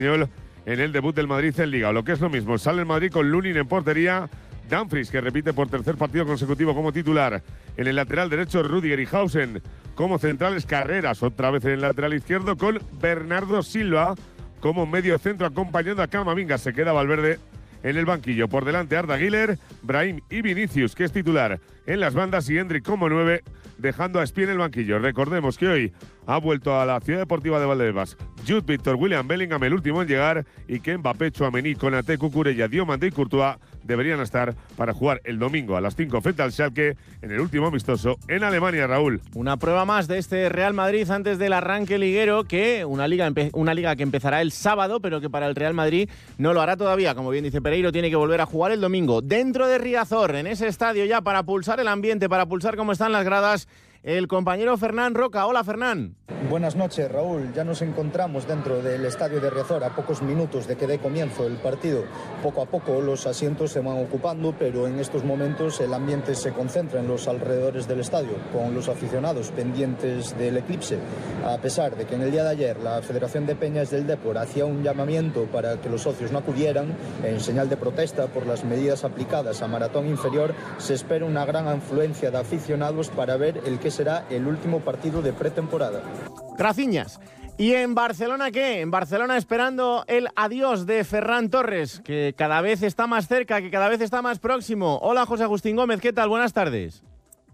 en el debut del Madrid en Liga. O lo que es lo mismo, sale el Madrid con Lunin en portería, Dumfries, que repite por tercer partido consecutivo como titular. En el lateral derecho, Rüdiger y Hausen. Como centrales, Carreras, otra vez en el lateral izquierdo, con Bernardo Silva como medio centro acompañando a Camavinga. Se queda Valverde en el banquillo. Por delante, Arda Güler, Brahim y Vinicius, que es titular en las bandas, y Endrick como 9, dejando a Espí en el banquillo. Recordemos que hoy ha vuelto a la Ciudad Deportiva de Valdebebas Jude Victor, William Bellingham, el último en llegar, y que Mbappé, Tchouaméni, Konaté, Cucurella, Diomande y Courtois deberían estar para jugar el domingo a las 5 frente al Schalke en el último amistoso en Alemania, Raúl. Una prueba más de este Real Madrid antes del arranque liguero, que una liga que empezará el sábado, pero que para el Real Madrid no lo hará todavía. Como bien dice Pereiro, tiene que volver a jugar el domingo dentro de Riazor, en ese estadio, ya para pulsar el ambiente, para pulsar cómo están las gradas. El compañero Fernán Roca. Hola, Fernán. Buenas noches, Raúl. Ya nos encontramos dentro del estadio de Riazor a pocos minutos de que dé comienzo el partido. Poco a poco los asientos se van ocupando, pero en estos momentos el ambiente se concentra en los alrededores del estadio, con los aficionados pendientes del eclipse. A pesar de que en el día de ayer la Federación de Peñas del Depor hacía un llamamiento para que los socios no acudieran, en señal de protesta por las medidas aplicadas a Maratón Inferior, se espera una gran afluencia de aficionados para ver el que será el último partido de pretemporada. Graciñas. ¿Y en Barcelona qué? En Barcelona esperando el adiós de Ferran Torres, que cada vez está más cerca, que cada vez está más próximo. Hola, José Agustín Gómez, ¿qué tal? Buenas tardes.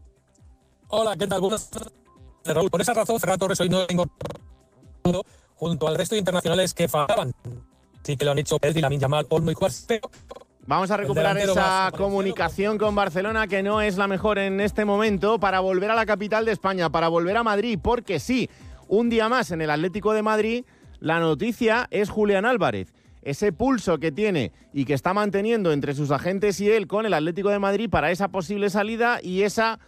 Hola, ¿qué tal? Buenas tardes, Raúl. Por esa razón, Ferran Torres hoy no ha incorporado junto al resto de internacionales que faltaban. Sí que lo han hecho Pedri, Lamine Yamal, Olmo y Cuarseo. Vamos a recuperar esa comunicación con Barcelona, que no es la mejor en este momento, para volver a la capital de España, para volver a Madrid, porque sí, un día más en el Atlético de Madrid, la noticia es Julián Álvarez. Ese pulso que tiene y que está manteniendo entre sus agentes y él con el Atlético de Madrid para esa posible salida y esa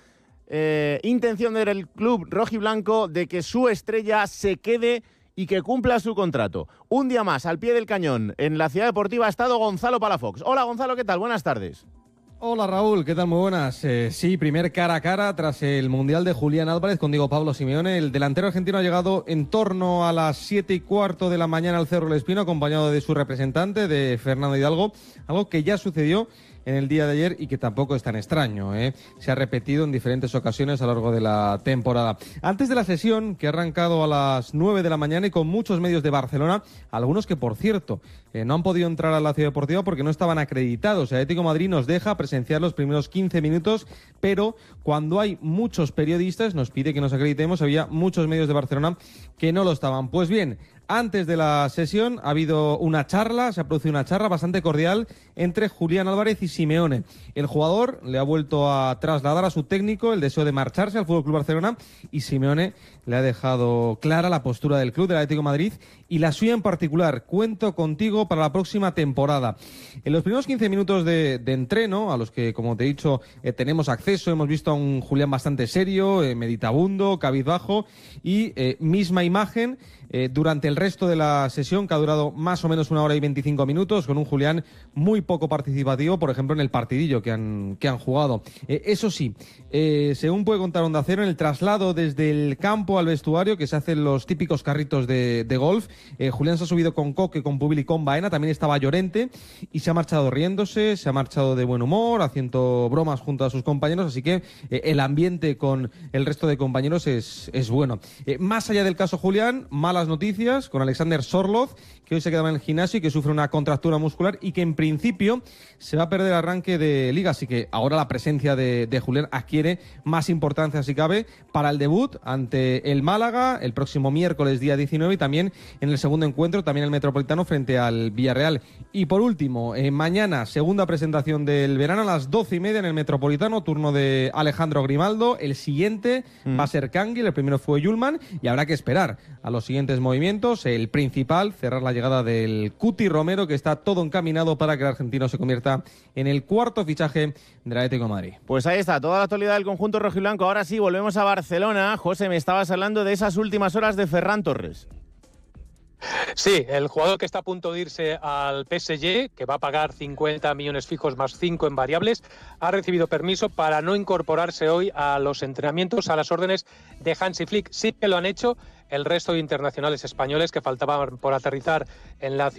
intención del club rojiblanco de que su estrella se quede y que cumpla su contrato. Un día más, al pie del cañón, en la Ciudad Deportiva ha estado Gonzalo Palafox. Hola, Gonzalo, ¿qué tal? Buenas tardes. Hola, Raúl, ¿qué tal? Muy buenas. Sí, primer cara a cara tras el Mundial de Julián Álvarez con Diego Pablo Simeone. El delantero argentino ha llegado en torno a las 7:15 de la mañana al Cerro del Espino, acompañado de su representante, de Fernando Hidalgo, algo que ya sucedió en el día de ayer y que tampoco es tan extraño, ¿eh? Se ha repetido en diferentes ocasiones a lo largo de la temporada. Antes de la sesión, que ha arrancado a las 9 de la mañana y con muchos medios de Barcelona, algunos que, por cierto, no han podido entrar a la Ciudad Deportiva porque no estaban acreditados. El Atlético de Madrid nos deja presenciar los primeros 15 minutos, pero cuando hay muchos periodistas, nos pide que nos acreditemos, había muchos medios de Barcelona que no lo estaban. Pues bien, antes de la sesión ha habido una charla, se ha producido una charla bastante cordial entre Julián Álvarez y Simeone. El jugador le ha vuelto a trasladar a su técnico el deseo de marcharse al FC Barcelona y Simeone le ha dejado clara la postura del club del Atlético de Madrid y la suya en particular. Cuento contigo para la próxima temporada. En los primeros 15 minutos de entreno, a los que, como te he dicho, tenemos acceso, hemos visto a un Julián bastante serio, meditabundo, cabizbajo y misma imagen durante el resto de la sesión, que ha durado más o menos 1 hora y 25 minutos, con un Julián muy poco participativo, por ejemplo, en el partidillo que han jugado. Eso sí, según puede contar Onda Cero, en el traslado desde el campo al vestuario, que se hacen los típicos carritos de golf, Julián se ha subido con Coque, con Pubil y con Baena, también estaba Llorente, y se ha marchado riéndose, se ha marchado de buen humor, haciendo bromas junto a sus compañeros, así que el ambiente con el resto de compañeros es bueno. Más allá del caso Julián, malas noticias con Alexander Sorloz, que hoy se quedaba en el gimnasio y que sufre una contractura muscular y que en principio se va a perder el arranque de Liga, así que ahora la presencia de Julián adquiere más importancia, si cabe, para el debut ante el Málaga el próximo miércoles día 19 y también en el segundo encuentro, también el Metropolitano frente al Villarreal. Y por último, mañana segunda presentación del verano a las 12:30 en el Metropolitano, turno de Alejandro Grimaldo. El siguiente va a ser Canguil, el primero fue Yulman y habrá que esperar a los siguientes movimientos. El principal, cerrar la llegada del Cuti Romero, que está todo encaminado para que el argentino se convierta en el cuarto fichaje del Atlético de Madrid. Pues ahí está, toda la actualidad del conjunto rojiblanco. Ahora sí, volvemos a Barcelona. José, me estabas hablando de esas últimas horas de Ferran Torres. Sí, el jugador que está a punto de irse al PSG, que va a pagar 50 millones fijos más 5 en variables, ha recibido permiso para no incorporarse hoy a los entrenamientos, a las órdenes de Hansi Flick. Sí que lo han hecho, el resto de internacionales españoles que faltaban por aterrizar en la